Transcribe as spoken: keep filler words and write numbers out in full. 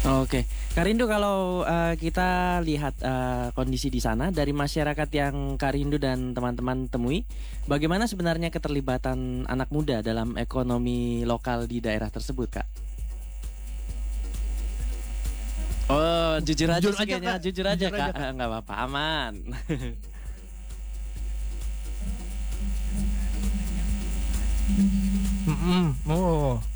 Oke, Kak Rindu kalau uh, kita lihat uh, kondisi di sana dari masyarakat yang Kak Rindu dan teman-teman temui, bagaimana sebenarnya keterlibatan anak muda dalam ekonomi lokal di daerah tersebut, Kak? Oh, jujur aja Jujur sih aja, kayaknya, Kak. jujur aja Jujur aja, Kak, Kak. Eh, nggak apa-apa, aman. Mm-mm. Oh.